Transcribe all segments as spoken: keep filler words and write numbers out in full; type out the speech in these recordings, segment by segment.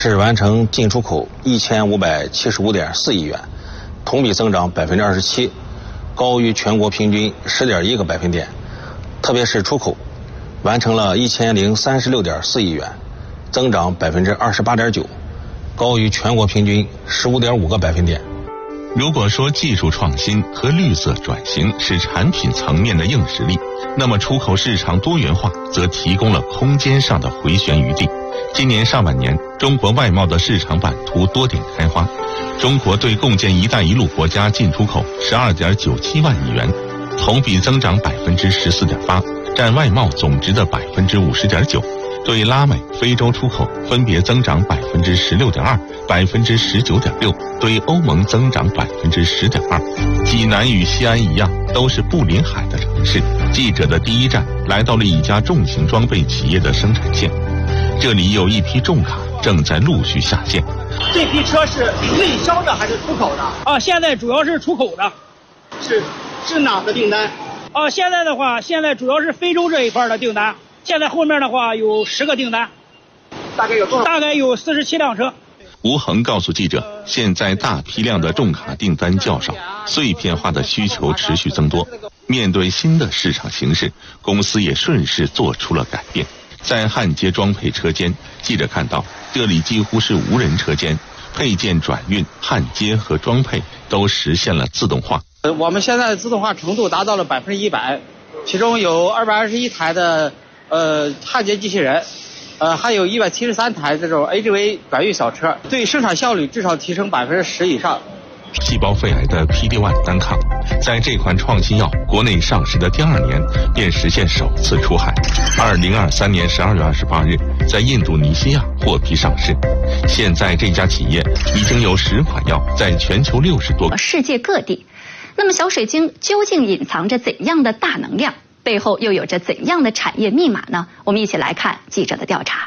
是完成进出口一千五百七十五点四亿元，同比增长百分之二十七，高于全国平均十点一个百分点。特别是出口，完成了一千零三十六点四亿元，增长百分之二十八点九，高于全国平均十五点五个百分点。 如果说技术创新和绿色转型是产品层面的硬实力，那么出口市场多元化则提供了空间上的回旋余地。今年上半年，中国外贸的市场版图多点开花，中国对共建“一带一路”国家进出口十二点九七万亿元，同比增长百分之十四点八，占外贸总值的百分之五十点九。对拉美、非洲出口分别增长百分之十六点二、百分之十九点六，对欧盟增长百分之十点二。济南与西安一样，都是不临海的城市。记者的第一站来到了一家重型装备企业的生产线，这里有一批重卡正在陆续下线。 这批车是内销的还是出口的？ 啊，现在主要是出口的。 是是哪个订单？ 啊，现在的话，现在主要是非洲这一块的订单。现在后面的话有十个订单， 大概有多少？ 大概有四十七辆车。 吴恒告诉记者，现在大批量的重卡订单较少，碎片化的需求持续增多。面对新的市场形势，公司也顺势做出了改变。在焊接装配车间，记者看到这里几乎是无人车间，配件转运、焊接和装配都实现了自动化。 呃，我们现在的自动化程度达到了百分之一百，其中有二百二十一台的呃焊接机器人，呃还有一百七十三台这种 A G V 转运小车，对生产效率至少提升百分之十以上。 细胞肺癌的 P D 一 单抗，在这款创新药国内上市的第二年便实现首次出海。二零二三年十二月二十八日，在印度尼西亚获批上市。现在这家企业已经有十款药在全球六十多个世界各地。那么小水晶究竟隐藏着怎样的大能量？背后又有着怎样的产业密码呢？我们一起来看记者的调查。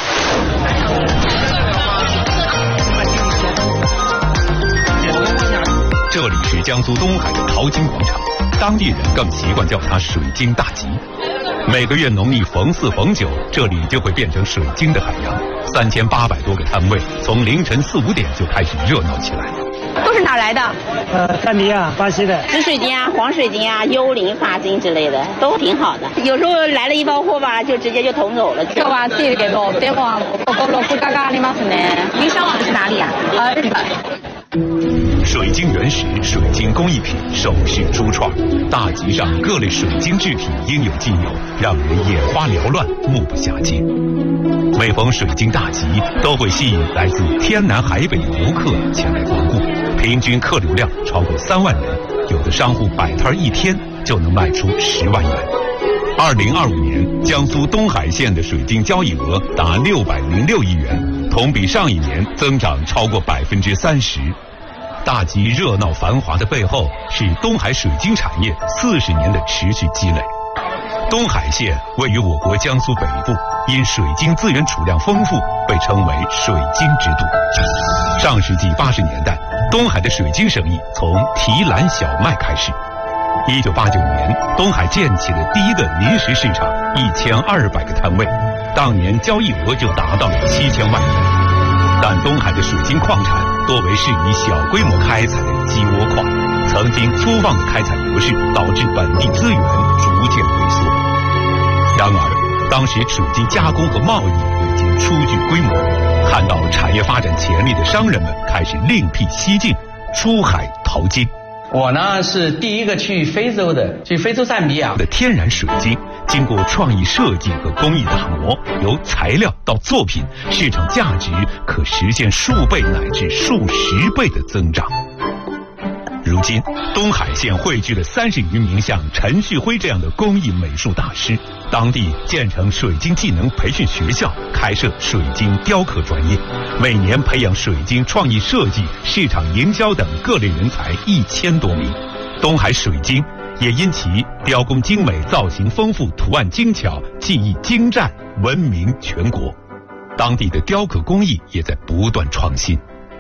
这里是江苏东海的淘金广场，当地人更习惯叫它水晶大集。每个月农历逢四逢九，这里就会变成水晶的海洋。三千八百多个摊位，从凌晨四五点就开始热闹起来。 都是哪来的？ 呃，赞比亚、巴西的紫水晶啊、黄水晶啊、幽灵发晶之类的，都挺好的。有时候来了一包货吧，就直接就捅走了。 这哇，这个多，别光我我老是嘎嘎的嘛是呢。 您销往的是哪里啊？ 呃，日本。 水晶原石、水晶工艺品、首饰、珠串，大集上各类水晶制品应有尽有，让人眼花缭乱，目不暇接。每逢水晶大集，都会吸引来自天南海北的游客前来光顾，平均客流量超过三万人，有的商户摆摊一天就能卖出十万元。二零二五年，江苏东海县的水晶交易额达六百零六亿元，同比上一年增长超过百分之三十。大集热闹繁华的背后，是东海水晶产业四十年的持续积累。东海县位于我国江苏北部，因水晶资源储量丰富，被称为水晶之都。上世纪八十年代，东海的水晶生意从提篮小卖开始。一九八九年，东海建起了第一个临时市场，一千二百个摊位，当年交易额就达到了七千万元。但东海的水晶矿产多为是以小规模开采的鸡窝矿，曾经粗放的开采模式导致本地资源逐渐萎缩。然而，当时水晶加工和贸易已经初具规模，看到产业发展潜力的商人们开始另辟蹊径，出海淘金。 我呢是第一个去非洲的，去非洲赞比亚的天然水晶，经过创意设计和工艺打磨，由材料到作品，市场价值可实现数倍乃至数十倍的增长。如今，东海县汇聚了三十余名像陈旭辉这样的工艺美术大师，当地建成水晶技能培训学校，开设水晶雕刻专业，每年培养水晶创意设计、市场营销等各类人才一千多名。东海水晶也因其雕工精美、造型丰富、图案精巧、技艺精湛，闻名全国。当地的雕刻工艺也在不断创新。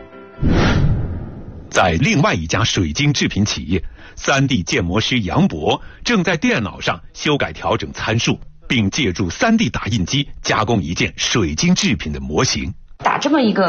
在另外一家水晶制品企业，三 D 建模师杨博正在电脑上修改调整参数，并借助 三 D 打印机加工一件水晶制品的模型。 打这么一个